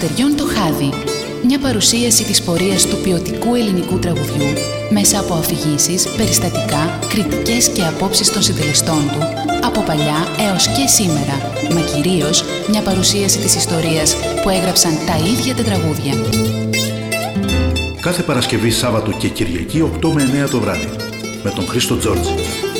αστεριών το χάδι. Μια παρουσίαση της πορείας του ποιοτικού ελληνικού τραγουδιού μέσα από αφηγήσεις, περιστατικά, κριτικές και απόψεις των συντελεστών του, από παλιά έως και σήμερα, μα κυρίως μια παρουσίαση της ιστορίας που έγραψαν τα ίδια τα τραγούδια. Κάθε Παρασκευή, Σάββατο και Κυριακή 8 με 9 το βράδυ με τον Χρήστο Τζόρτζη.